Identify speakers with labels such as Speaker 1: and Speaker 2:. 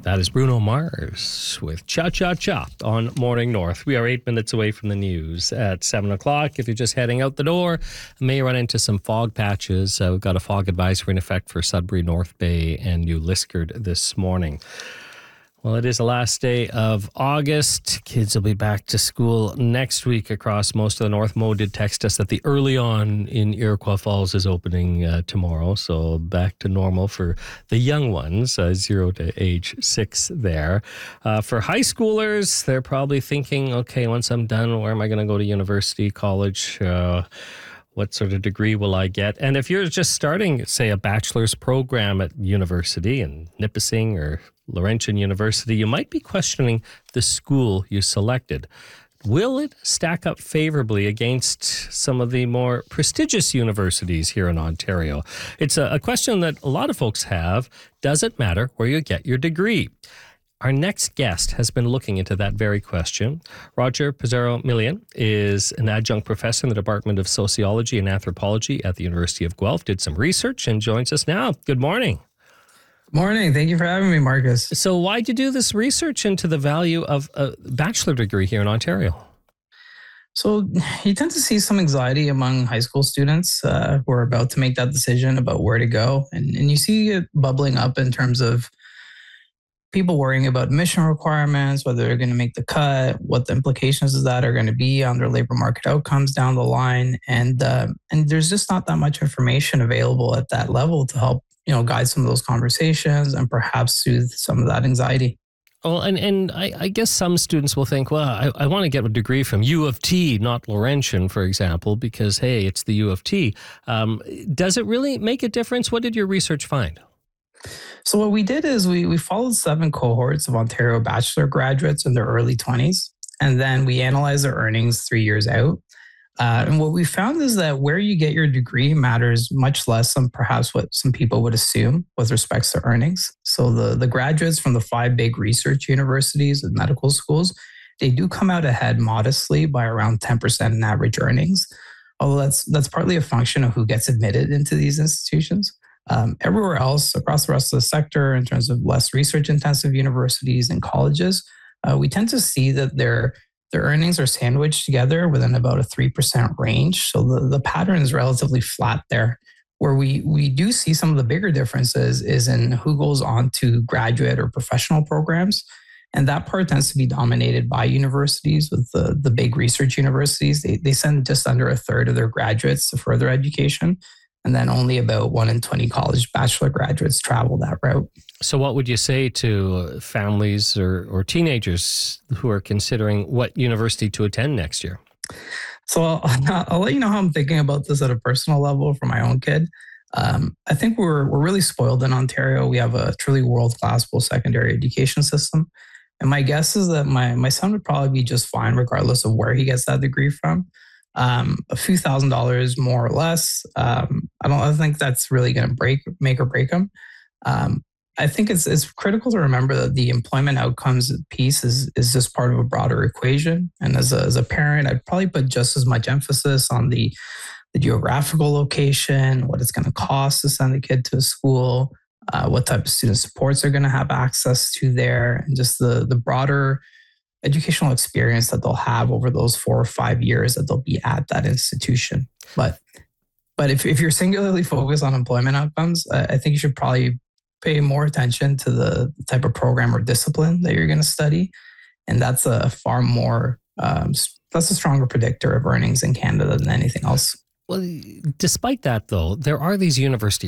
Speaker 1: That is Bruno Mars with Cha Cha Cha on Morning North. We are 8 minutes away from the news at 7 o'clock. If you're just heading out the door, may run into some fog patches. We've got a fog advisory in effect for Sudbury, North Bay, and New Liskeard this morning. Well, it is the last day of August. Kids will be back to school next week across most of the North. Mo did text us that the Early On in Iroquois Falls is opening tomorrow. So back to normal for the young ones, 0 to age 6 there. For high schoolers, they're probably thinking, okay, once I'm done, where am I going to go to university, college? What sort of degree will I get? And if you're just starting, say, a bachelor's program at university in Nipissing or Laurentian University, you might be questioning the school you selected. Will it stack up favorably against some of the more prestigious universities here in Ontario? It's a question that a lot of folks have. Does it matter where you get your degree? Our next guest has been looking into that very question. Roger Pizarro-Milian is an adjunct professor in the Department of Sociology and Anthropology at the University of Guelph, did some research and joins us now. Good morning.
Speaker 2: Morning. Thank you for having me, Marcus.
Speaker 1: So why'd you do this research into the value of a bachelor degree here in Ontario?
Speaker 2: So you tend to see some anxiety among high school students who are about to make that decision about where to go. And you see it bubbling up in terms of people worrying about admission requirements, whether they're going to make the cut, what the implications of that are going to be on their labor market outcomes down the line. And there's just not that much information available at that level to help guide some of those conversations and perhaps soothe some of that anxiety.
Speaker 1: Well, and I guess some students will think, well, I want to get a degree from U of T, not Laurentian, for example, because, hey, it's the U of T. Does it really make a difference? What did your research find?
Speaker 2: So what we did is we followed 7 cohorts of Ontario bachelor graduates in their early 20s, and then we analyzed their earnings 3 years out. And what we found is that where you get your degree matters much less than perhaps what some people would assume with respect to earnings. So the graduates from the 5 big research universities and medical schools, they do come out ahead modestly by around 10% in average earnings, although that's partly a function of who gets admitted into these institutions. Everywhere else across the rest of the sector, in terms of less research-intensive universities and colleges, we tend to see that their earnings are sandwiched together within about a 3% range. So the pattern is relatively flat there. Where we do see some of the bigger differences is in who goes on to graduate or professional programs. And that part tends to be dominated by universities. With the big research universities, they send just under a third of their graduates to further education. And then only about 1 in 20 college bachelor graduates travel that route.
Speaker 1: So what would you say to families or teenagers who are considering what university to attend next year?
Speaker 2: So I'll let you know how I'm thinking about this at a personal level for my own kid. I think we're really spoiled in Ontario. We have a truly world-class post-secondary education system. And my guess is that my son would probably be just fine regardless of where he gets that degree from. A few $1,000s more or less. I don't think that's really going to make or break him. I think it's critical to remember that the employment outcomes piece is just part of a broader equation. And as a parent, I'd probably put just as much emphasis on the geographical location, what it's going to cost to send a kid to a school, what type of student supports they're going to have access to there, and just the broader educational experience that they'll have over those 4 or 5 years that they'll be at that institution. But if you're singularly focused on employment outcomes, I think you should probably pay more attention to the type of program or discipline that you're going to study. And that's a far more, that's a stronger predictor of earnings in Canada than anything else.
Speaker 1: Well, despite that, though, there are these university